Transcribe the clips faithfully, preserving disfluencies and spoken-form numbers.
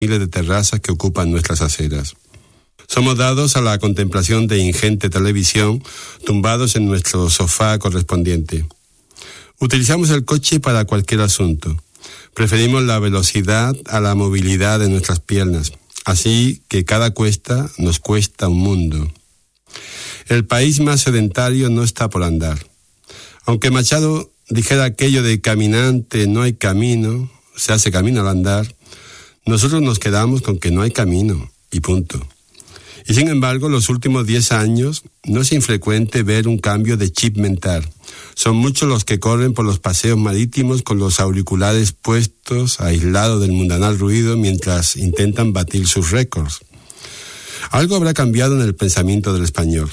miles de terrazas que ocupan nuestras aceras. Somos dados a la contemplación de ingente televisión, tumbados en nuestro sofá correspondiente. Utilizamos el coche para cualquier asunto. Preferimos la velocidad a la movilidad de nuestras piernas, así que cada cuesta nos cuesta un mundo. El país más sedentario no está por andar. Aunque Machado dijera aquello de caminante no hay camino, se hace camino al andar, nosotros nos quedamos con que no hay camino, y punto. Y sin embargo, los últimos diez años no es infrecuente ver un cambio de chip mental. Son muchos los que corren por los paseos marítimos con los auriculares puestos, aislados del mundanal ruido, mientras intentan batir sus récords. Algo habrá cambiado en el pensamiento del español.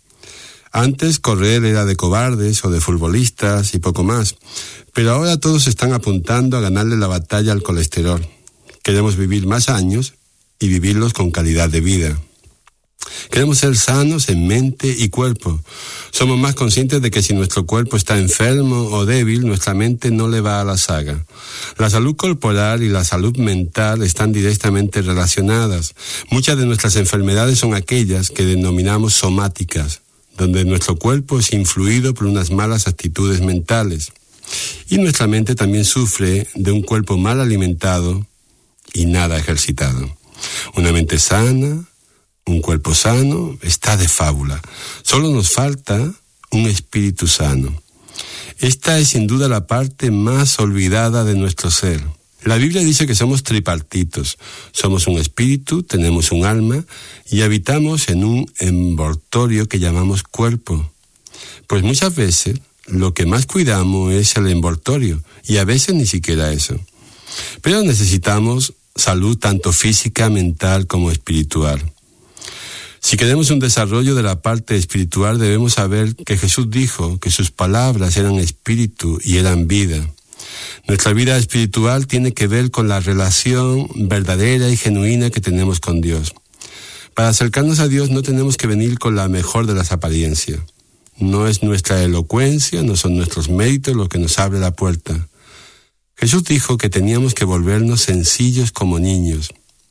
Antes correr era de cobardes o de futbolistas y poco más, pero ahora todos están apuntando a ganarle la batalla al colesterol. Queremos vivir más años y vivirlos con calidad de vida. Queremos ser sanos en mente y cuerpo. Somos más conscientes de que si nuestro cuerpo está enfermo o débil, nuestra mente no le va a la zaga. La salud corporal y la salud mental están directamente relacionadas. Muchas de nuestras enfermedades son aquellas que denominamos somáticas, donde nuestro cuerpo es influido por unas malas actitudes mentales. Y nuestra mente también sufre de un cuerpo mal alimentado y nada ejercitado. Una mente sana, un cuerpo sano, está de fábula. Solo nos falta un espíritu sano. Esta es sin duda la parte más olvidada de nuestro ser. La Biblia dice que somos tripartitos. Somos un espíritu, tenemos un alma y habitamos en un envoltorio que llamamos cuerpo. Pues muchas veces lo que más cuidamos es el envoltorio y a veces ni siquiera eso. Pero necesitamos salud tanto física, mental como espiritual. Si queremos un desarrollo de la parte espiritual, debemos saber que Jesús dijo que sus palabras eran espíritu y eran vida. Nuestra vida espiritual tiene que ver con la relación verdadera y genuina que tenemos con Dios. Para acercarnos a Dios no tenemos que venir con la mejor de las apariencias. No es nuestra elocuencia, no son nuestros méritos lo que nos abre la puerta. Jesús dijo que teníamos que volvernos sencillos como niños.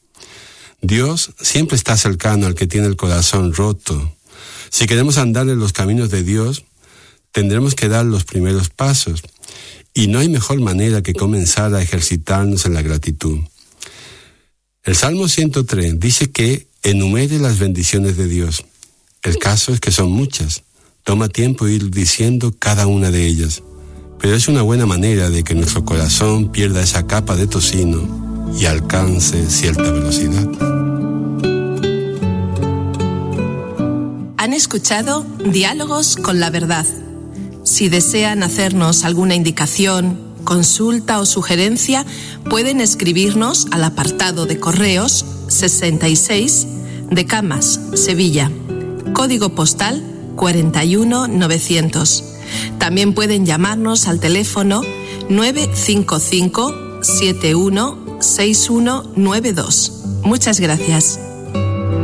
Dios siempre está cercano al que tiene el corazón roto. Si queremos andar en los caminos de Dios, tendremos que dar los primeros pasos. Y no hay mejor manera que comenzar a ejercitarnos en la gratitud. El Salmo ciento tres dice que enumere las bendiciones de Dios. El caso es que son muchas. Toma tiempo ir diciendo cada una de ellas. Pero es una buena manera de que nuestro corazón pierda esa capa de tocino y alcance cierta velocidad. Han escuchado Diálogos con la Verdad. Si desean hacernos alguna indicación, consulta o sugerencia, pueden escribirnos al apartado de correos sesenta y seis de Camas, Sevilla, código postal cuarenta y uno novecientos. También pueden llamarnos al teléfono nueve cinco cinco siete uno seis uno nueve dos. Muchas gracias.